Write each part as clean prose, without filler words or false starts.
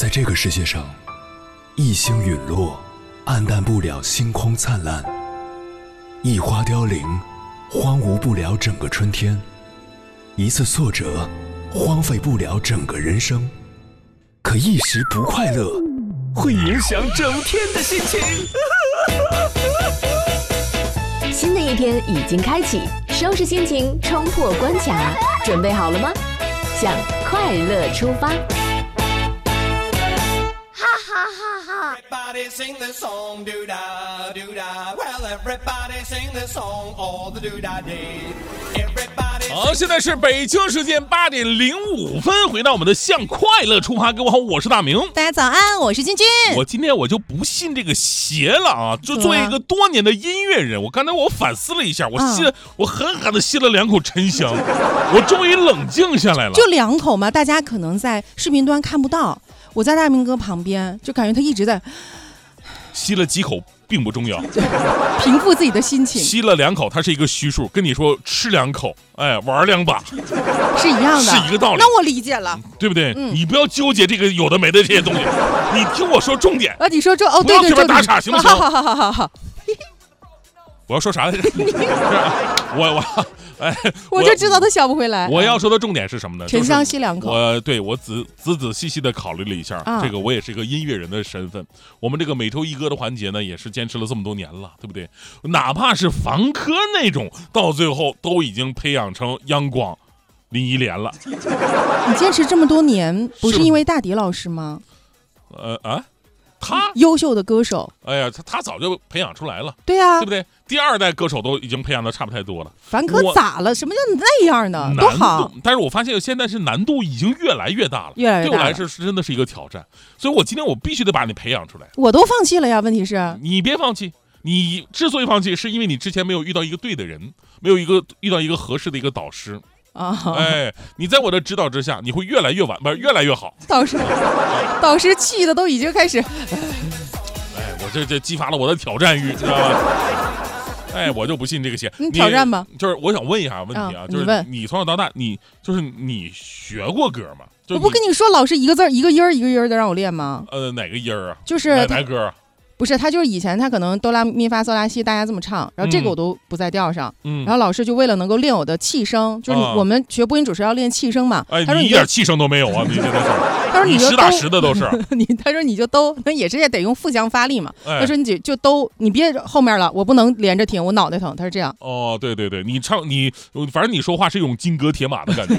在这个世界上，一星陨落，暗淡不了星空灿烂；一花凋零，荒芜不了整个春天；一次挫折，荒废不了整个人生。可一时不快乐，会影响整天的心情。 新的一天已经开启，收拾心情，冲破关卡，准备好了吗？向快乐出发！ 哈哈哈哈 Everybody sing the song, do-da, do-da. Well, everybody sing the song all the do-da day. Everybody 好，现在是北京时间8点05分，回到我们的向快乐出发。各位好，我是大明。 大家早安，我是君君。 今天我就不信这个邪了啊！就作为一个多年的音乐人，我刚才反思了一下，我狠狠的吸了2口沉香，我终于冷静下来了。 就2口嘛，大家可能在视频端看不到。我在大明哥旁边，就感觉他一直在吸了几口并不重要， 平复自己的心情。 吸了2口，它是一个虚数，跟你说吃2口，玩2把， 是一样的， 是一个道理。 那我理解了， 对不对？你不要纠结这个有的没的这些东西，你听我说重点。 你说这不要随便打岔，行不行？ 好。 我要说啥来着？ 我就知道他想不回来。 我要说的重点是什么呢？ 沉香吸2口。 我仔细的考虑了一下，这个我也是一个音乐人的身份。我们这个每周一歌的环节呢，也是坚持了这么多年了，对不对？哪怕是房科那种，到最后都已经培养成央广林忆莲了。 你坚持这么多年，不是因为大迪老师吗？ 他优秀的歌手， 他早就培养出来了， 对啊， 对不对？第2代歌手都已经培养的差不太多了。 凡科咋了？什么叫那样呢？都好， 但是我发现现在是难度已经越来越大了，对我来说是真的是一个挑战。所以我今天我必须得把你培养出来。 我都放弃了呀，问题是你别放弃。你之所以放弃，是因为你之前没有遇到一个对的人，没有遇到一个合适的一个导师。你在我的指导之下，你会越来越越来越好。 导师气的都已经开始， 我这激发了我的挑战欲，知道吗？我就不信这个邪。 你挑战吧。 就是我想问一下问题啊，就是你从小到大，你学过歌吗？ 我不跟你说，老师一个字一个音儿一个音儿的让我练吗？ 哪个音儿啊？ 就是哪歌啊？ 不是，他就是以前他可能哆来咪发嗦拉西，大家这么唱，然后这个我都不在调上，然后老师就为了能够练我的气声，就是我们学播音主持要练气声嘛。 他说你一点气声都没有啊！你真的是， 他说你实打实的都是。 他说你就都，那也是得用腹腔发力嘛。他说你就都，你别后面了，我不能连着听，我脑袋疼。他是这样。 哦，对，你唱反正你说话是一种金戈铁马的感觉。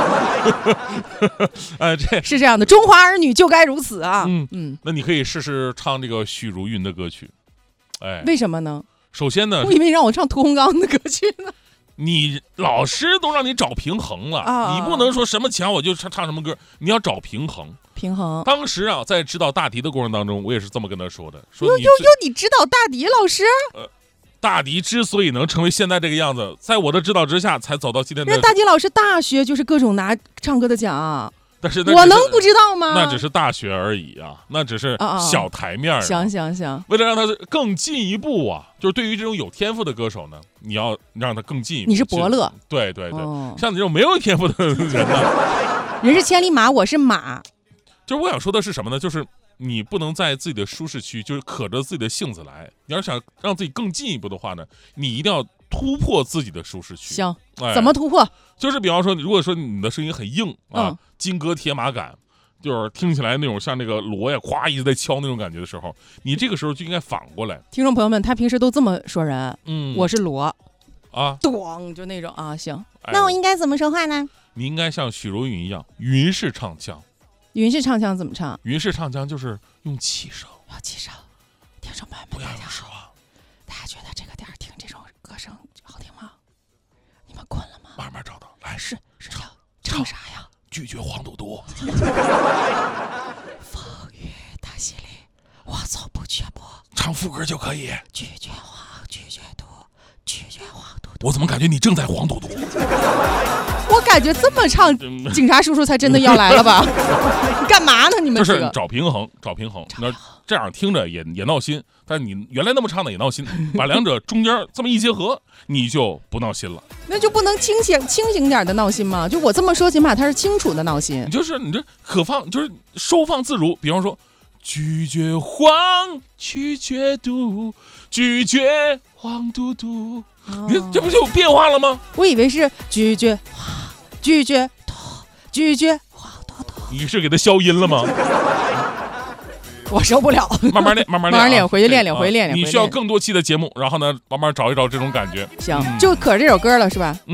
这是这样的，中华儿女就该如此啊。 那你可以试试唱这个许茹芸的歌曲。 为什么呢？ 首先呢， 我以为让我唱屠洪刚的歌曲呢。 你老师都让你找平衡了，你不能说什么强我就唱什么歌，你要找平衡。当时在指导大迪的过程当中，我也是这么跟他说的。说你指导大迪老师？ 大迪之所以能成为现在这个样子，在我的指导之下才走到今天的。 大迪老师大学就是各种拿唱歌的奖。 但是我能不知道吗？ 那只是大学而已啊，那只是小台面。 行， 为了让他更进一步啊，就是对于这种有天赋的歌手呢，你要让他更进一步。 你是伯乐， 对，像你这种没有天赋的人呢， 人是千里马，我是马。 就是我想说的是什么呢？就是你不能在自己的舒适区，就是可着自己的性子来。你要想让自己更进一步的话呢，你一定要突破自己的舒适区。 行，怎么突破？ 就是比方说，如果说你的声音很硬金戈铁马感，就是听起来那种像那个锣呀，咵一直在敲那种感觉的时候，你这个时候就应该反过来。 听众朋友们，他平时都这么说人，我是锣咚就那种啊。行，那我应该怎么说话呢？ 你应该像许茹芸一样，云式唱腔。 云式唱腔怎么唱？ 云式唱腔就是用气声， 要气声。听众朋友们， 不要用失望。 大家觉得这个点听这种歌声好听吗？你们困了吗？ 慢慢找到，来是唱啥呀？ 拒绝黄赌毒。 风雨的洗礼，我从不却步。 唱副歌就可以。 拒绝黄，拒绝毒，拒绝黄赌毒。 我怎么感觉你正在黄赌毒？ 我我感觉这么唱，警察叔叔才真的要来了吧？干嘛呢？你们就是找平衡，找平衡。那这样听着也闹心，但是你原来那么唱的也闹心，把两者中间这么一结合，你就不闹心了。 那就不能清醒点的闹心吗？就我这么说，起码它是清楚的闹心。 就是你这可放，就是收放自如。比方说，拒绝黄，拒绝毒，拒绝黄嘟嘟。你这不就有变化了吗？ 我以为是拒绝花，拒绝土，拒绝黄嘟嘟。 你是给他消音了吗？ 我受不了， 慢慢练，慢慢练， 回去练练，回练练。 你需要更多期的节目，然后呢，慢慢找一找这种感觉。 行，就可着这首歌了，是吧？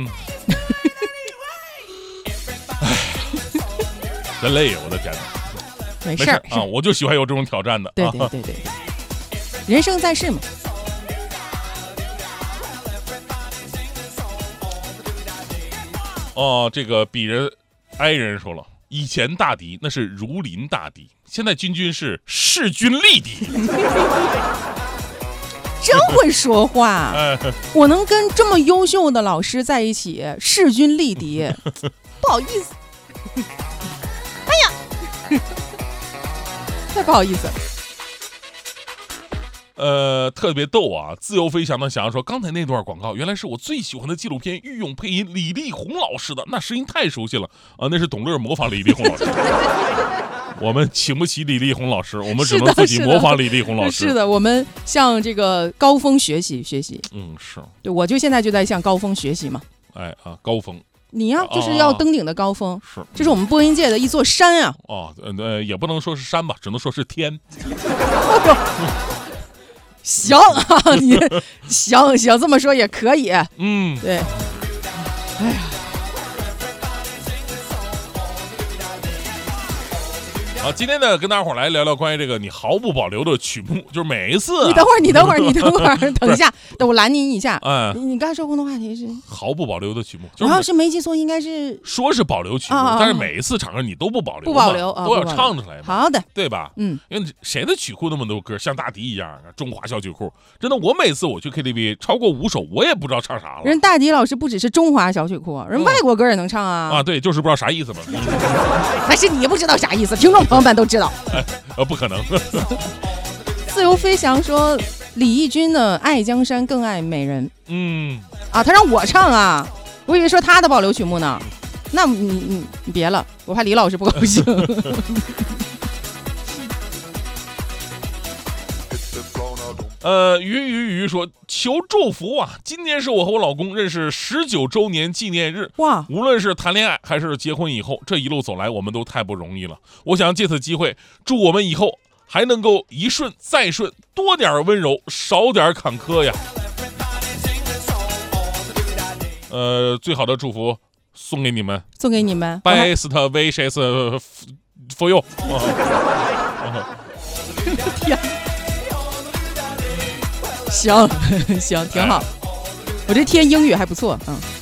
真累呀！我的天哪！ 没事啊，我就喜欢有这种挑战的。 对，人生在世嘛。 哦，这个鄙人哀人说了。以前大敌那是如临大敌，现在君是势均力敌。 真会说话，我能跟这么优秀的老师在一起，势均力敌，不好意思。哎呀，太不好意思了。 特别逗啊！自由飞翔的想要说，刚才那段广告原来是我最喜欢的纪录片御用配音李丽红老师的，那声音太熟悉了啊！那是董乐模仿李丽红老师。我们请不起李丽红老师，我们只能自己模仿李丽红老师。 是的，我们向这个高峰学习。是。对，我就现在就在向高峰学习嘛。 哎啊，高峰。 你呀，就是要登顶的高峰。 是， 这是我们播音界的一座山啊。 也不能说是山吧，只能说是天。 行啊，你行，这么说也可以。对。哎呀， 今天呢，跟大伙来聊聊关于这个你毫不保留的曲目，就是每一次。 你等会儿，等一下，等我拦你一下。你刚才说共同话题是毫不保留的曲目。 我要是没记错，应该是说是保留曲目，但是每一次场合你都不保留，都要唱出来嘛。 好的， 对吧？因为谁的曲库那么多歌，像大迪一样，中华小曲库，真的，我每次我去 KTV 超过5首，我也不知道唱啥了。 人大迪老师不只是中华小曲库，人外国歌也能唱啊。 对，就是不知道啥意思嘛。 还是你不知道啥意思？听众朋友们都知道。 不可能。 自由飞翔说李翊君的《爱江山更爱美人》。他让我唱啊，我以为说他的保留曲目呢。那你别了，我怕李老师不高兴。 鱼说求祝福啊！今年是我和我老公认识19周年纪念日。 哇！ 无论是谈恋爱还是结婚以后，这一路走来我们都太不容易了。我想借此机会，祝我们以后还能够一顺再顺，多点温柔，少点坎坷呀。最好的祝福送给你们，Best wishes for you。 行，挺好。我这天英语还不错，